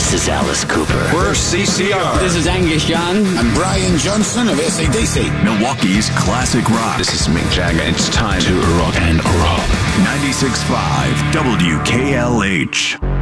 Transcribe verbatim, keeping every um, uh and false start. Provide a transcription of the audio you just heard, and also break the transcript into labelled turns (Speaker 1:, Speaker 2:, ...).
Speaker 1: This is Alice Cooper.
Speaker 2: We're C C R.
Speaker 3: This is Angus Young.
Speaker 4: I'm Brian Johnson of A C D C.
Speaker 5: Milwaukee's classic rock.
Speaker 2: This is Mick Jagger. It's time to rock and roll.
Speaker 5: ninety-six point five W K L H.